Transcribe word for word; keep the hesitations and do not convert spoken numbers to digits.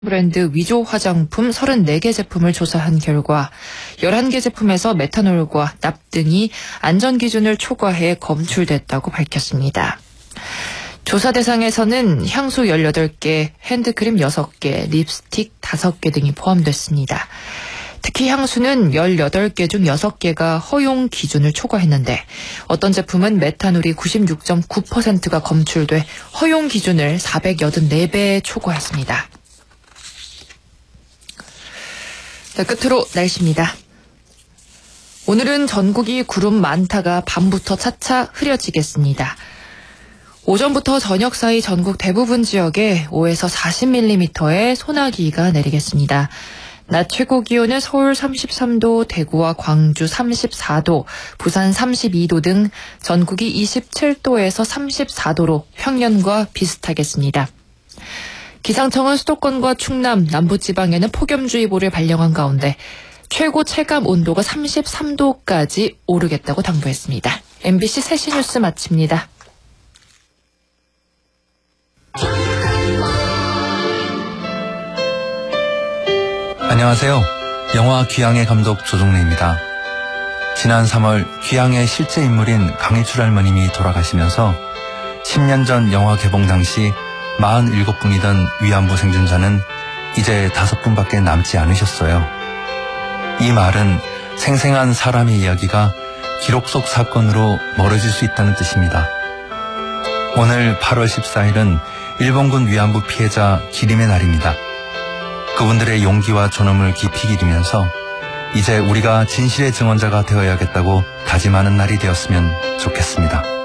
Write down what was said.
브랜드 위조 화장품 서른네 개 제품을 조사한 결과 열한 개 제품에서 메탄올과 납 등이 안전기준을 초과해 검출됐다고 밝혔습니다. 조사 대상에서는 향수 열여덟 개, 핸드크림 여섯 개, 립스틱 다섯 개 등이 포함됐습니다. 특히 향수는 열여덟 개 중 여섯 개가 허용 기준을 초과했는데 어떤 제품은 메탄올이 구십육 점 구 퍼센트가 검출돼 허용 기준을 사백팔십사 배 초과했습니다. 자, 끝으로 날씨입니다. 오늘은 전국이 구름 많다가 밤부터 차차 흐려지겠습니다. 오전부터 저녁 사이 전국 대부분 지역에 오에서 사십 밀리미터의 소나기가 내리겠습니다. 낮 최고 기온은 서울 삼십삼 도, 대구와 광주 삼십사 도, 부산 삼십이 도 등 전국이 이십칠 도에서 삼십사 도로 평년과 비슷하겠습니다. 기상청은 수도권과 충남, 남부지방에는 폭염주의보를 발령한 가운데 최고 체감 온도가 삼십삼 도까지 오르겠다고 당부했습니다. 엠비씨 세시 뉴스 마칩니다. 안녕하세요. 영화 귀향의 감독 조종래입니다. 지난 삼월 귀향의 실제 인물인 강희출 할머님이 돌아가시면서 십 년 전 영화 개봉 당시 사십칠 분이던 위안부 생존자는 이제 다섯 분밖에 남지 않으셨어요. 이 말은 생생한 사람의 이야기가 기록 속 사건으로 멀어질 수 있다는 뜻입니다. 오늘 팔월 십사일은 일본군 위안부 피해자 기림의 날입니다. 그분들의 용기와 존엄을 깊이 기리면서 이제 우리가 진실의 증언자가 되어야겠다고 다짐하는 날이 되었으면 좋겠습니다.